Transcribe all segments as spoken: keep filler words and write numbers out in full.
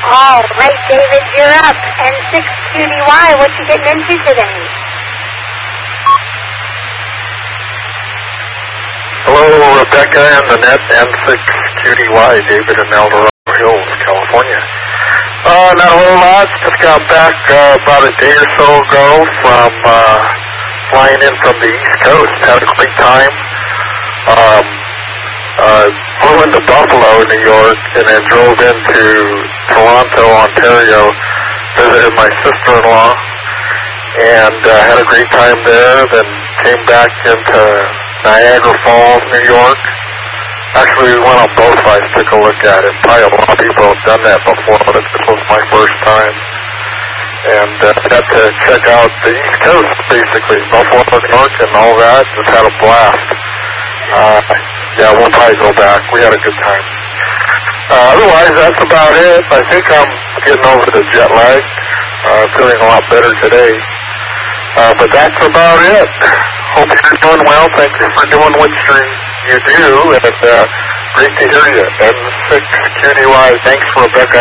All right, David, you're up. N six Q D Y, what you getting into today? Hello, Rebecca and Annette, N six Q D Y, David in El Dorado Hills, California. Uh, not a whole lot. Just got back uh, about a day or so ago from uh, flying in from the East Coast. Had a great time. Um, uh, flew into Buffalo, New York, and then drove into Toronto, Ontario, visited my sister-in-law, and uh, had a great time there. Then came back into Niagara Falls, New York. Actually, we went on both sides, took a look at it. Probably a lot of people have done that before, but this was my first time. And uh, got to check out the East Coast, basically, Buffalo, New York, and all that. Just had a blast. Uh, yeah, we'll probably go back. We had a good time. Uh, otherwise, that's about it. I think I'm getting over the jet lag. Uh, feeling a lot better today. Uh, but that's about it. Hope you're doing well. Thank you for doing what you do, and uh, great to hear you. N six Q D Y. Thanks, Rebecca.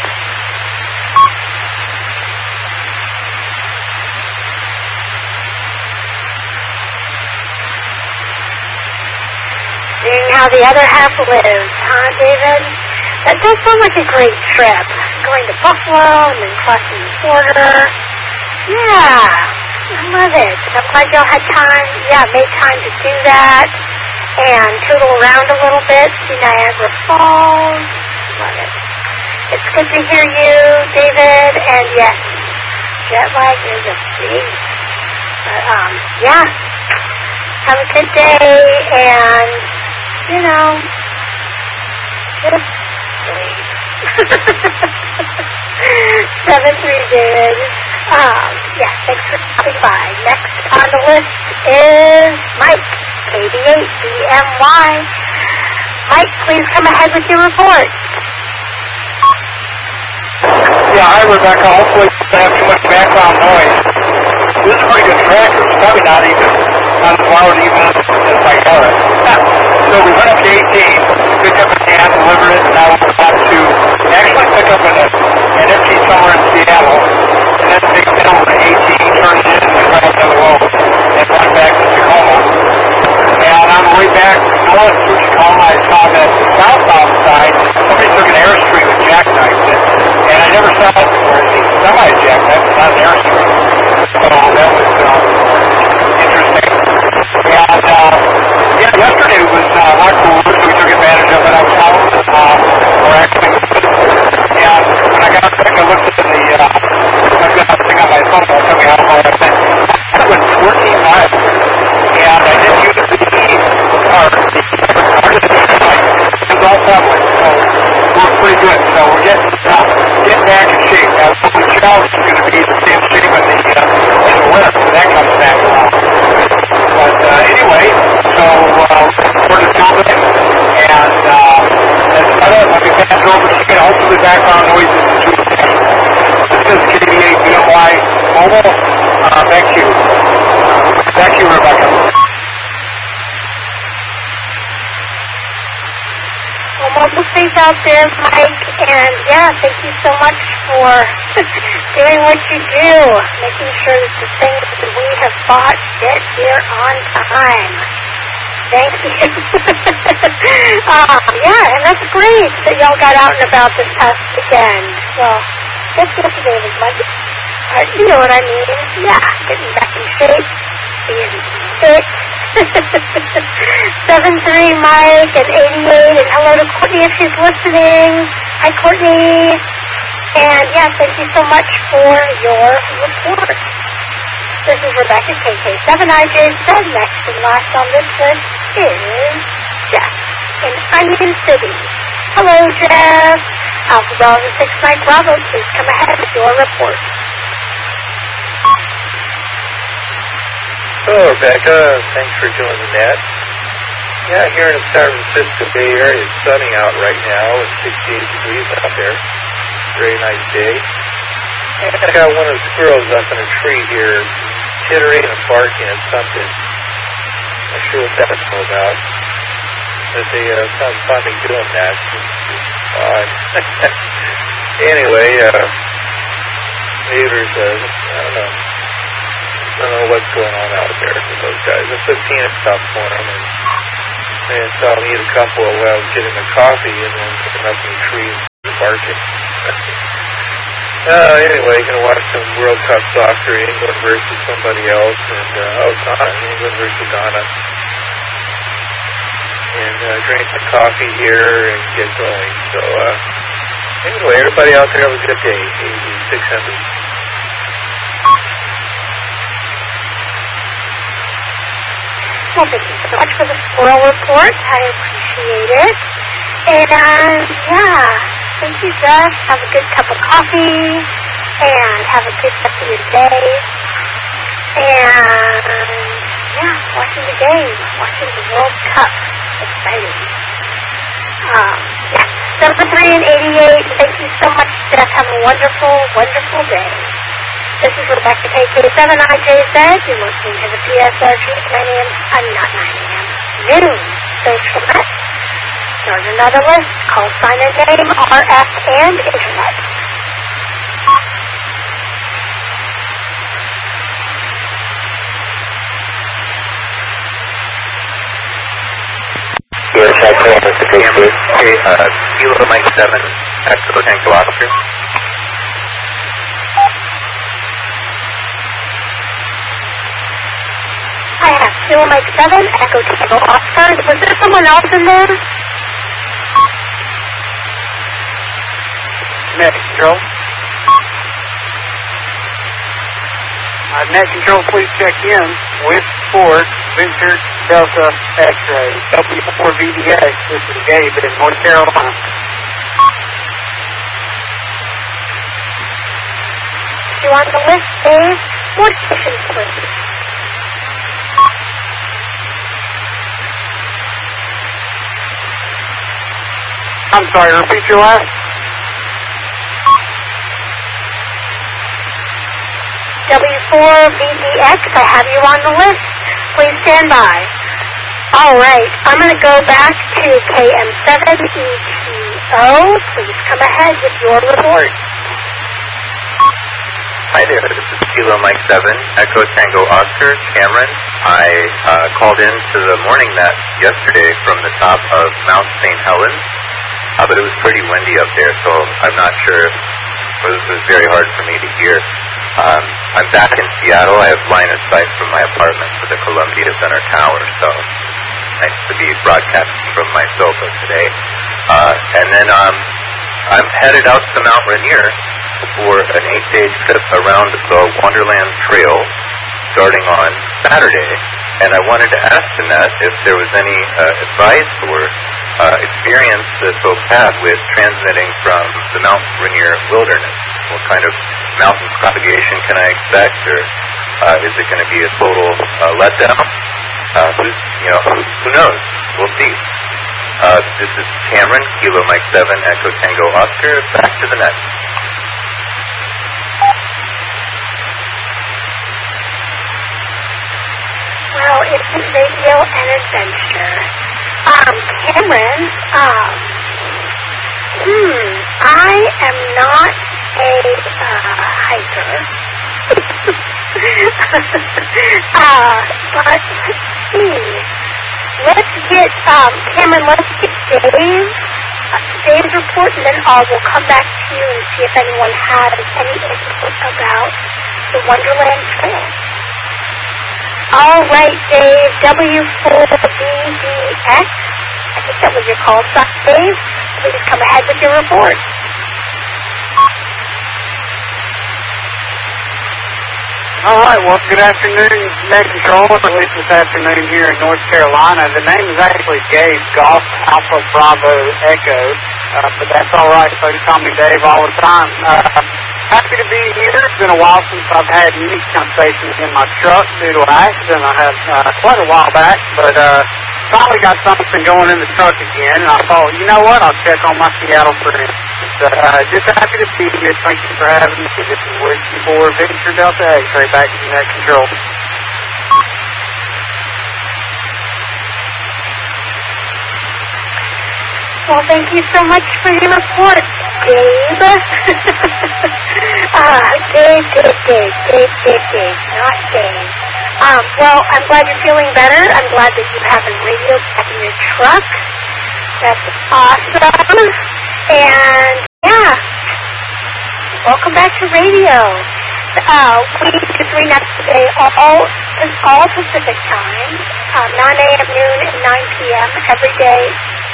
Seeing how the other half lives, huh, David? That does sound like a great trip. Going to Buffalo and then crossing the border. Yeah, I love it. I'm glad y'all had time, yeah, made time to do that and tootle around a little bit, see Niagara Falls. Love it. It's good to hear you, David, and yes, jet lag is a beast. But, um, yeah, have a good day, and, you know, just sleep. seven three, David. Um, yeah, thanks for stopping by. Next on the list is Mike, K B eight B M Y. Mike, please come ahead with your report. Yeah, hi, Rebecca. Hopefully you don't have too much background noise. This is a pretty good track. It's probably not even on the loud even as I heard it. So we went up to eighteen, picked up a can, delivered it, and now we're about to actually pick up an, an empty somewhere in Seattle, and then take it over to eighteen, turn it in, and then right up to the road, and run back to Tacoma. And on the way back north through Tacoma, I saw that southbound side, somebody took an Airstream and jackknifed it. And I never saw it before. I think semi-jackknife, not an Airstream. So that was uh, interesting. And, uh, yeah, yesterday was uh, a lot cooler, so we took advantage of it. I was out, uh, or actually, and when I got back, I looked at the, uh, I've got a thing on my phone, I'll tell me how far I've been. I went fourteen miles, and I didn't use the E, or the it was all public, so we're pretty good. So we're getting, uh, getting back in shape. Now, the challenge is going to be the same shape in the, uh, in the winter when that comes back around. But uh, anyway, so uh, we're just building, and uh, that's about it. Let me pass it over to you. Hopefully the background noise isn't too much. This is K B eight B M Y Mobile. Uh, back to you. Back to you, Rebecca. Well, mobile safe out there, Mike, and yeah, thank you so much for doing what you do, making sure that the things that we have bought get here on time. Thank you. um, yeah, and that's great that y'all got out and about this past weekend. Well, just yesterday was Monday. Uh, you know what I mean. Yeah, getting back in shape, being fit. seven three Mike and eighty-eight, and hello to Courtney if she's listening. Hi, Courtney. And yeah, thank you so much for your report. This is Rebecca, K K seven I J said. Next and last on this list is Jeff in Onion City. Hello, Jeff. Alpha Bravo six Mike Bravo, please come ahead with your report. Hello, Rebecca. Thanks for doing that. Yeah, here in the San Francisco Bay Area, it's sunny out right now. It's sixty-eight degrees out there. Very nice day. And I got one of the squirrels up in a tree here, tittering and barking at something. Not sure what that's all about. But they uh, sound funny doing that. It's odd. Anyway, uh, Mater's, uh, I don't know. I don't know what's going on out there with those guys. I put peanut stuff for them, and, and saw them eat a couple while I was getting the coffee, and then picking up in the tree and barking. uh, anyway, gonna watch some World Cup soccer, England versus somebody else, and, uh, oh, Ghana, England versus Ghana. And, uh, drink some coffee here and get going. So, uh, anyway, everybody out there have a good day. six hundred. Well, thank you so much for the squirrel report. I appreciate it. And, uh, yeah, thank you, Jeff. Have a good cup of coffee, and have a good rest of your day. And, yeah, watching the game, watching the World Cup. Exciting. Um, yeah, seven three and eighty-eight. Thank you so much, Jeff. Have a wonderful, wonderful day. This is Rebecca K K seven I J Z. You're listening to the P S R G at nine a.m. I'm not nine a.m. Noon. Social net. Start another list. Call sign and name, R F, and Internet. Yes, I call Mister Cameron. Okay, uh, Kilo Mike seven, Echo Tango Oscar. I have Kilo Mike seven, Echo Tango Oscar. Was there someone else in there? Net control. Uh, net control, please check in with Ford, Victor, Delta, X-ray, W four V D X. This is Gabe in North Carolina. You on the list, Dave? More stations, please. I'm sorry, repeat your last. W four V D X, I have you on the list. Please stand by. All right, I'm going to go back to K M seven E T O. Please come ahead with your report. Hi there, this is Kilo Mike seven, Echo Tango Oscar, Cameron. I uh, called in to the morning net yesterday from the top of Mount Saint Helens, uh, but it was pretty windy up there, so I'm not sure if it was, it was very hard for me to hear. Um, I'm back in Seattle. I have line of sight from my apartment to the Columbia Center Tower, so nice to be broadcasting from my sofa today. Uh, and then um, I'm headed out to Mount Rainier for an eight-day trip around the Wonderland Trail starting on Saturday. And I wanted to ask Annette if there was any uh, advice or uh, experience that folks have with transmitting from the Mount Rainier wilderness. What kind of mountain propagation can I expect, or uh, is it going to be a total uh, letdown? Uh, who's, you know, who, who knows? We'll see. Uh, this is Cameron, Kilo Mike seven, Echo Tango Oscar. Back to the net. Well, it's radio and adventure. Um, Cameron, um, hmm, I am not a uh, hiker. uh, but let's see. Let's get, um, Cameron, let's get Dave, uh, Dave's report, and then I will come back to you and see if anyone has any input about the Wonderland Trail. All right, Dave, W four V D X. I think that was your call sign, Dave. Please come ahead with your report. All right, well, good afternoon, Net Control, at least this afternoon here in North Carolina. The name is actually Gabe, Golf Alpha Bravo Echo, uh, but that's all right, so you call me Dave all the time. Uh, happy to be here. It's been a while since I've had any conversations in my truck due to an accident I had uh, quite a while back, but uh, finally got something going in the truck again, and I thought, you know what, I'll check on my Seattle friends. Uh, just happy to be here. Thank you for having me. This is Whiskey four Victor Delta X-ray back to Net Control. Well, thank you so much for your report. Dave. uh, Dave, Dave, Dave, Dave, Dave, Dave, not Dave. Um, well, I'm glad you're feeling better. I'm glad that you have a radio back in your truck. That's awesome. And, yeah, welcome back to radio. Uh, we do three nights a day, all, all Pacific time, uh, nine a.m., noon, and nine p.m. every day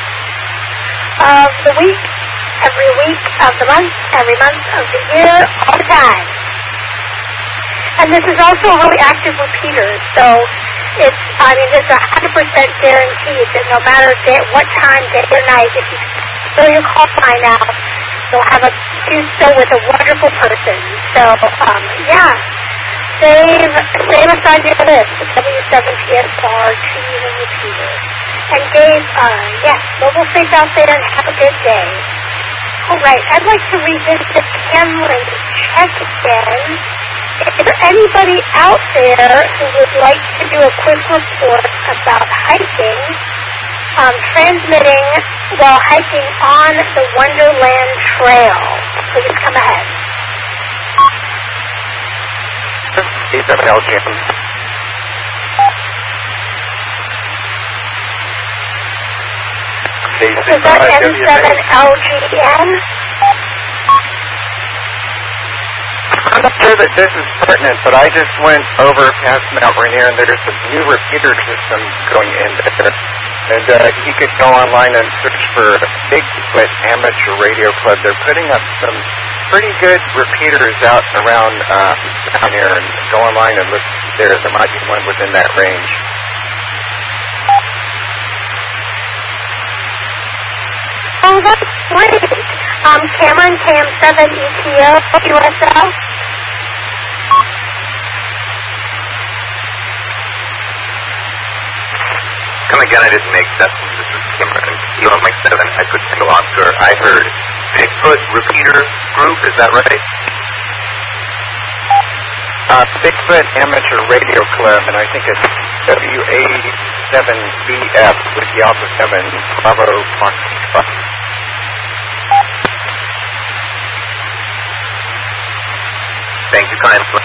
of the week, every week of the month, every month of the year, all the time. And this is also a really active repeater, so it's, I mean, it's a one hundred percent guaranteed that no matter day, what time, day or night, if you fill your call sign out, you'll have a, do so with a wonderful person. So, um, yeah, save, save us on your list, the W seven P S R two-unit repeater. And Dave, uh, yes, mobile safe out there and have a good day. All right, I'd like to revisit Cameron's check again. Is there anybody out there who would like to do a quick report about hiking, um, transmitting while hiking on the Wonderland Trail? Please come ahead. Steve seven L G M. Is that M seven L G M? I'm not sure that this is pertinent, but I just went over past Mount Rainier, and there's a new repeater system going in there. And uh, you could go online and search for Bigfoot Amateur Radio Club. They're putting up some pretty good repeaters out around uh, down here, and go online and look there. There might be one within that range. Oh, that's great. Um, Cameron, K M seven E T O, U S L. Come again, I didn't make that. This is Cameron, Kilo Mike seven, Echo Tango Oscar. I heard Bigfoot Repeater Group, is that right? Uh, Bigfoot Amateur Radio Club, and I think it's W A seven B F with the Alpha seven Bravo Foxtrot. Thank you kindly.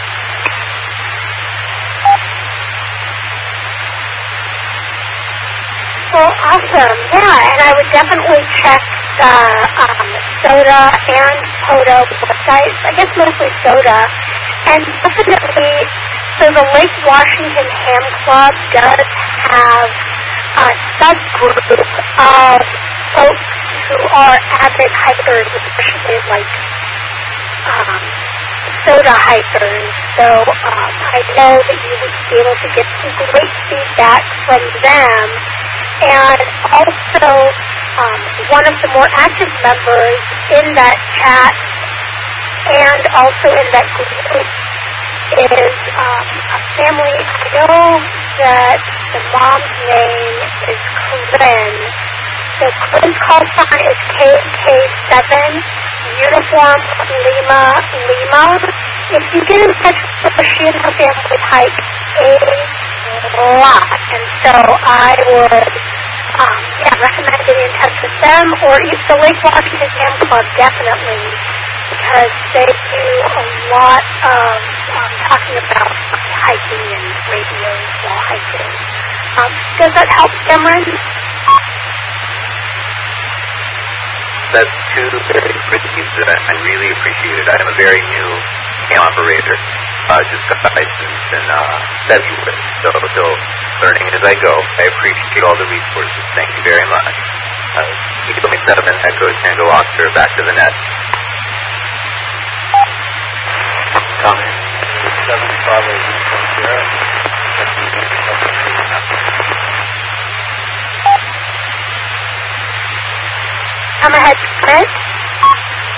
Well, awesome. Yeah, and I would definitely check the um, SOTA and POTO websites. I guess mostly SOTA. And definitely, so the Lake Washington Ham Club does have a subgroup of folks who are avid hikers, especially like um, SOTA hikers. So um, I know that you would be able to get some great feedback from them. And also, um, one of the more active members in that chat and also in that group is um, a family. I know that the mom's name is Corinne. So Corinne's call sign is K K seven, Uniform Lima Lima. If you get in touch with her, she and her family hike a lot. And so I would um, yeah, recommend getting in touch with them, or the Lake Washington Ham Club, definitely, because they do a lot of um, talking about hiking and radios while hiking. Um, does that help, Cameron? That's two very good things that I, I really appreciate it. I am a very new cam operator. Uh, just got licensed in uh, February, so still learning as I go. I appreciate all the resources. Thank you very much. Uh, Kilo Mike seven, Echo Tango Oscar, back to the net. Comment. seven Bravo Sierra. Come ahead.